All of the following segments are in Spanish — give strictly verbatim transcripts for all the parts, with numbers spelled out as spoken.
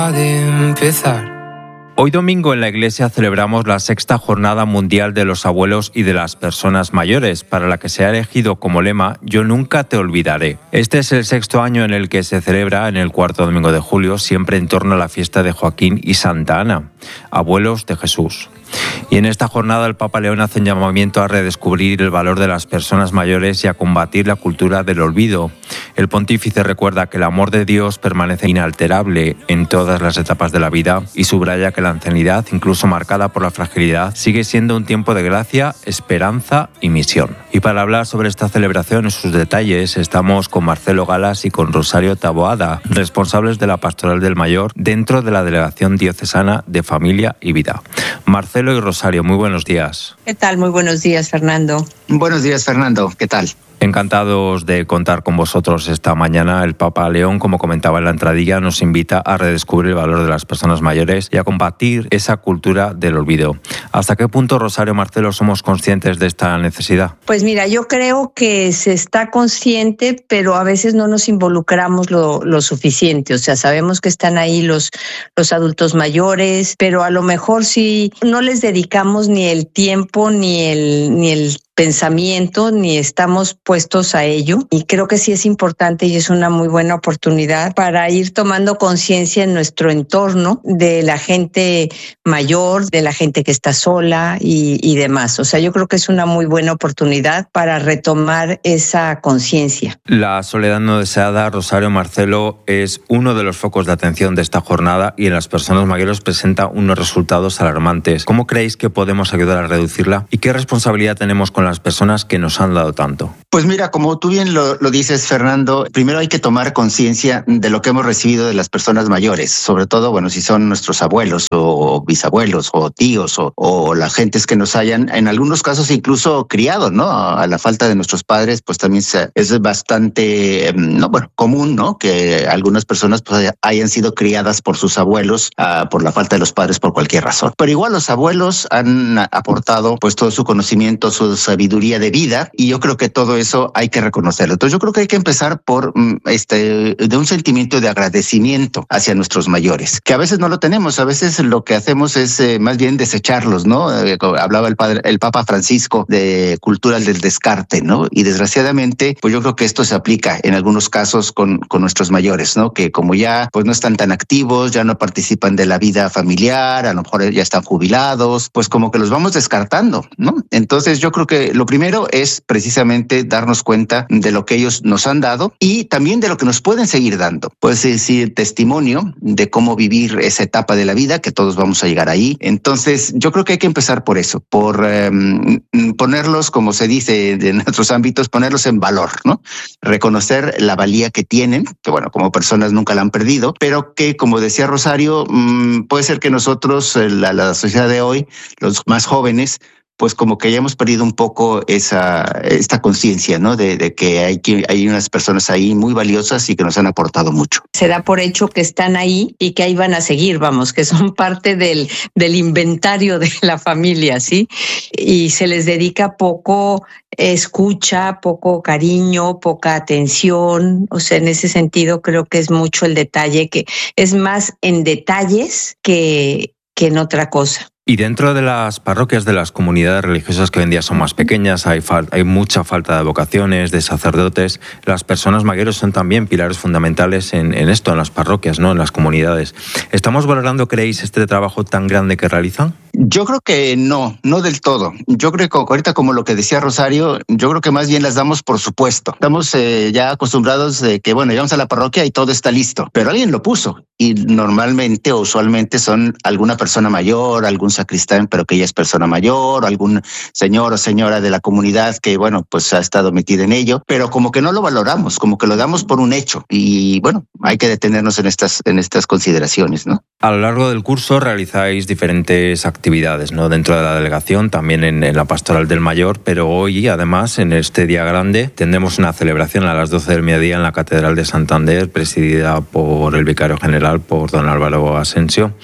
de empezar. Hoy domingo en la Iglesia celebramos la sexta Jornada Mundial de los Abuelos y de las Personas Mayores, para la que se ha elegido como lema Yo nunca te olvidaré. Este es el sexto año en el que se celebra en el cuarto domingo de julio, siempre en torno a la fiesta de Joaquín y Santa Ana, abuelos de Jesús. Y en esta jornada el Papa León hace un llamamiento a redescubrir el valor de las personas mayores y a combatir la cultura del olvido. El pontífice recuerda que el amor de Dios permanece inalterable en todas las etapas de la vida y subraya que la ancianidad, incluso marcada por la fragilidad, sigue siendo un tiempo de gracia, esperanza y misión. Y para hablar sobre esta celebración y sus detalles, estamos con Marcelo Galas y con Rosario Taboada, responsables de la Pastoral del Mayor dentro de la Delegación Diocesana de Familia y Vida. Marcelo y Rosario, muy buenos días. ¿Qué tal? Muy buenos días, Fernando. Buenos días, Fernando. ¿Qué tal? Encantados de contar con vosotros esta mañana. El Papa León, como comentaba en la entradilla, nos invita a redescubrir el valor de las personas mayores y a combatir esa cultura del olvido. ¿Hasta qué punto, Rosario, Marcelo, somos conscientes de esta necesidad? Pues mira, yo creo que se está consciente, pero a veces no nos involucramos lo, lo suficiente. O sea, sabemos que están ahí los, los adultos mayores, pero a lo mejor sí no les dedicamos ni el tiempo ni el, ni el pensamiento, ni estamos puestos a ello. Y creo que sí es importante y es una muy buena oportunidad para ir tomando conciencia en nuestro entorno de la gente mayor, de la gente que está sola y, y demás. O sea, yo creo que es una muy buena oportunidad para retomar esa conciencia. La soledad no deseada, Rosario, Marcelo, es uno de los focos de atención de esta jornada y en las personas mayores presenta unos resultados alarmantes. ¿Cómo creéis que podemos ayudar a reducirla? ¿Y qué responsabilidad tenemos con las personas que nos han dado tanto? Pues mira, como tú bien lo, lo dices, Fernando, primero hay que tomar conciencia de lo que hemos recibido de las personas mayores, sobre todo, bueno, si son nuestros abuelos o bisabuelos o tíos o, o la gentes que nos hayan, en algunos casos incluso criado, ¿no? A la falta de nuestros padres, pues también se, es bastante, no, bueno, común, ¿no? Que algunas personas pues hayan sido criadas por sus abuelos, uh, por la falta de los padres, por cualquier razón. Pero igual los abuelos han aportado pues todo su conocimiento, su sabiduría de vida, y yo creo que todo eso hay que reconocerlo. Entonces yo creo que hay que empezar por este de un sentimiento de agradecimiento hacia nuestros mayores, que a veces no lo tenemos, a veces lo que hacemos es eh, más bien desecharlos, ¿no? Eh, hablaba el padre, el Papa Francisco de cultura del descarte, ¿no? Y desgraciadamente, pues yo creo que esto se aplica en algunos casos con, con nuestros mayores, ¿no? Que como ya pues no están tan activos, ya no participan de la vida familiar, a lo mejor ya están jubilados, pues como que los vamos descartando, ¿no? Entonces yo creo que lo primero es precisamente darnos cuenta de lo que ellos nos han dado y también de lo que nos pueden seguir dando. Puede decir testimonio de cómo vivir esa etapa de la vida, que todos vamos a llegar ahí. Entonces, yo creo que hay que empezar por eso, por um, ponerlos, como se dice en nuestros ámbitos, ponerlos en valor, ¿no? Reconocer la valía que tienen, que bueno, como personas nunca la han perdido, pero que, como decía Rosario, um, puede ser que nosotros, la, la sociedad de hoy, los más jóvenes, pues como que ya hemos perdido un poco esa esta conciencia, ¿no? De, de que hay que hay unas personas ahí muy valiosas y que nos han aportado mucho. Se da por hecho que están ahí y que ahí van a seguir, vamos, que son parte del, del inventario de la familia, ¿sí? Y se les dedica poco escucha, poco cariño, poca atención. O sea, en ese sentido creo que es mucho el detalle, que es más en detalles que, que en otra cosa. Y dentro de las parroquias de las comunidades religiosas que hoy en día son más pequeñas, hay, fal- hay mucha falta de vocaciones, de sacerdotes. Las personas mayores son también pilares fundamentales en, en esto, en las parroquias, ¿no? En las comunidades. ¿Estamos valorando, creéis, este trabajo tan grande que realizan? Yo creo que no, no del todo. Yo creo que ahorita, como lo que decía Rosario, yo creo que más bien las damos por supuesto. Estamos eh, ya acostumbrados de que, bueno, llegamos a la parroquia y todo está listo, pero alguien lo puso y normalmente o usualmente son alguna persona mayor, algún sacristán, pero que ya es persona mayor, o algún señor o señora de la comunidad que, bueno, pues ha estado metida en ello, pero como que no lo valoramos, como que lo damos por un hecho y, bueno, hay que detenernos en estas, en estas consideraciones, ¿no? A lo largo del curso realizáis diferentes actividades, ¿no? Dentro de la delegación, también en, en la Pastoral del Mayor, pero hoy, además, en este día grande, tendremos una celebración a las doce del mediodía en la Catedral de Santander, presidida por el Vicario General, por don Álvaro Asensio.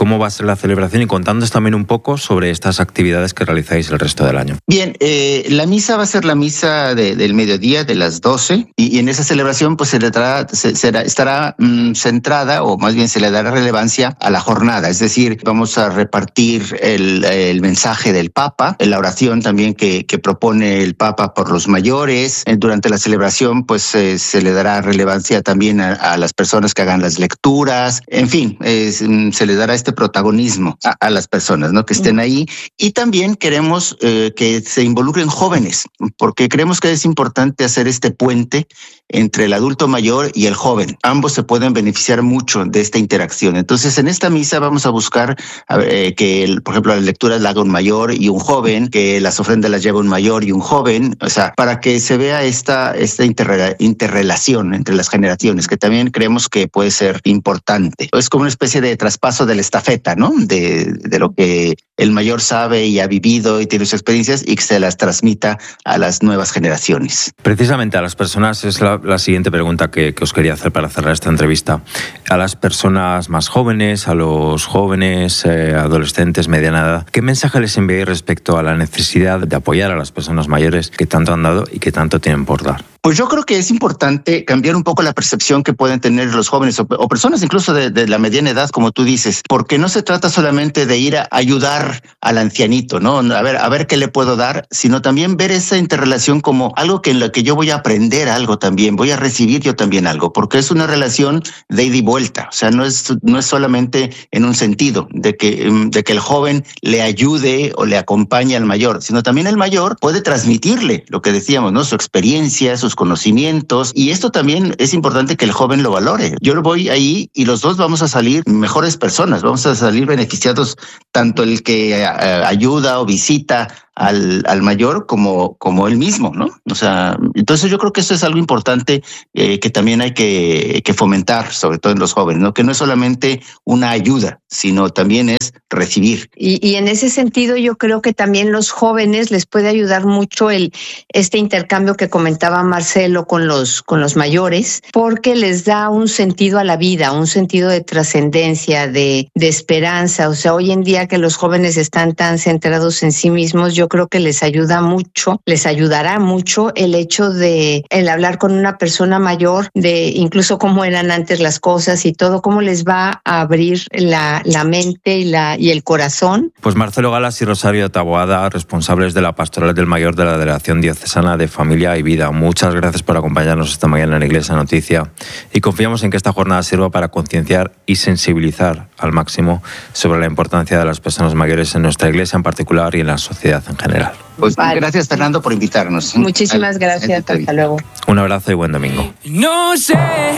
cómo va a ser la celebración y contándonos también un poco sobre estas actividades que realizáis el resto del año. Bien, eh, la misa va a ser la misa de, del mediodía de las doce y, y en esa celebración pues se le dará, se, será, estará mmm, centrada o más bien se le dará relevancia a la jornada, es decir, vamos a repartir el, el mensaje del Papa, la oración también que, que propone el Papa por los mayores. Durante la celebración pues eh, se le dará relevancia también a, a las personas que hagan las lecturas, en fin, eh, se le dará este protagonismo a, a las personas, ¿no? Que estén ahí. Y también queremos eh, que se involucren jóvenes, porque creemos que es importante hacer este puente entre el adulto mayor y el joven. Ambos se pueden beneficiar mucho de esta interacción. Entonces, en esta misa vamos a buscar eh, que, el, por ejemplo, las lecturas la haga un mayor y un joven, que las ofrendas las lleve un mayor y un joven, o sea, para que se vea esta, esta interre- interrelación entre las generaciones, que también creemos que puede ser importante. Es como una especie de traspaso de la estafeta, ¿no? De, de lo que el mayor sabe y ha vivido y tiene sus experiencias y que se las transmita a las nuevas generaciones. Precisamente a las personas es la, la siguiente pregunta que, que os quería hacer para cerrar esta entrevista. A las personas más jóvenes, a los jóvenes, eh, adolescentes, mediana edad, ¿qué mensaje les enviáis respecto a la necesidad de apoyar a las personas mayores que tanto han dado y que tanto tienen por dar? Pues yo creo que es importante cambiar un poco la percepción que pueden tener los jóvenes o, o personas incluso de, de la mediana edad, como tú dices, porque no se trata solamente de ir a ayudar al ancianito, ¿no? A ver, a ver qué le puedo dar, sino también ver esa interrelación como algo que en lo que yo voy a aprender algo también, voy a recibir yo también algo, porque es una relación de ida y vuelta. O sea, no es, no es solamente en un sentido de que, de que el joven le ayude o le acompañe al mayor, sino también el mayor puede transmitirle lo que decíamos, ¿no? Su experiencia, sus conocimientos, y esto también es importante que el joven lo valore. Yo voy ahí y los dos vamos a salir mejores personas, vamos a salir beneficiados, tanto el que eh, ayuda o visita al, al mayor como, como él mismo, ¿no? O sea, entonces yo creo que eso es algo importante eh, que también hay que, que fomentar, sobre todo en los jóvenes, ¿no? Que no es solamente una ayuda, sino también es recibir. Y, y en ese sentido yo creo que también los jóvenes les puede ayudar mucho el este intercambio que comentaba Marcelo con los, con los mayores, porque les da un sentido a la vida, un sentido de trascendencia, de, de esperanza. O sea, hoy en día que los jóvenes están tan centrados en sí mismos, yo creo que les ayuda mucho, les ayudará mucho el hecho de el hablar con una persona mayor, de incluso cómo eran antes las cosas y todo, cómo les va a abrir la, la mente y, la, y el corazón. Pues Marcelo Galas y Rosario Taboada, responsables de la Pastoral del Mayor de la Delegación Diocesana de Familia y Vida. Muchas gracias por acompañarnos esta mañana en la Iglesia Noticia y confiamos en que esta jornada sirva para concienciar y sensibilizar al máximo sobre la importancia de las personas mayores en nuestra Iglesia en particular y en la sociedad en general. Pues vale. Gracias, Fernando, por invitarnos. Muchísimas gracias, hasta luego. Un abrazo y buen domingo. No sé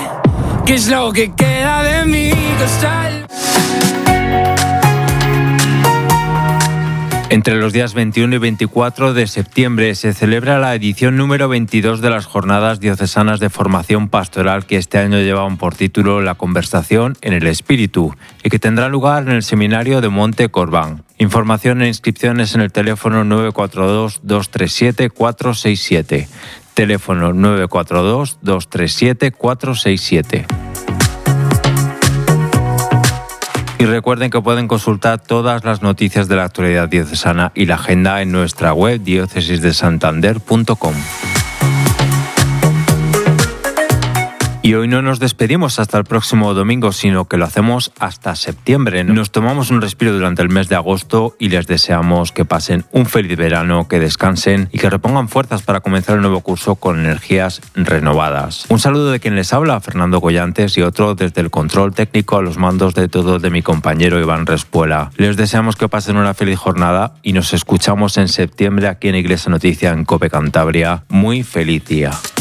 qué es lo que queda de mí. Entre los días veintiuno y veinticuatro de septiembre se celebra la edición número veintidós de las Jornadas Diocesanas de Formación Pastoral, que este año llevan por título La conversación en el Espíritu y que tendrá lugar en el Seminario de Monte Corbán. Información e inscripciones en el teléfono nueve cuatro dos, dos tres siete, cuatro seis siete. Teléfono nueve cuatro dos, dos tres siete, cuatro seis siete. Y recuerden que pueden consultar todas las noticias de la actualidad diocesana y la agenda en nuestra web diócesis de santander punto com. Y hoy no nos despedimos hasta el próximo domingo, sino que lo hacemos hasta septiembre. Nos tomamos un respiro durante el mes de agosto y les deseamos que pasen un feliz verano, que descansen y que repongan fuerzas para comenzar el nuevo curso con energías renovadas. Un saludo de quien les habla, Fernando Collantes, y otro desde el control técnico a los mandos de todo de mi compañero Iván Respuela. Les deseamos que pasen una feliz jornada y nos escuchamos en septiembre aquí en Iglesia Noticia en COPE Cantabria. Muy feliz día.